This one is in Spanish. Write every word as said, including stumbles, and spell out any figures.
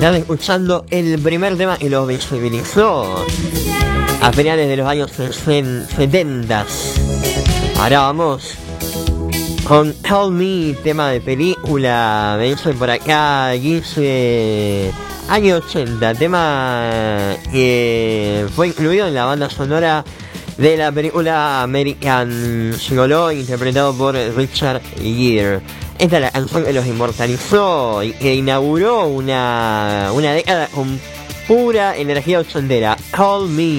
Estás escuchando el primer tema que los visibilizó a finales de los años setenta. Ahora vamos con Call Me, tema de película. Me dicen por acá quince año ochenta, tema que fue incluido en la banda sonora de la película American Gigolo, interpretado por Richard Gere. Esta es la canción que los inmortalizó y que inauguró una, una década con pura energía ochentera. Call Me.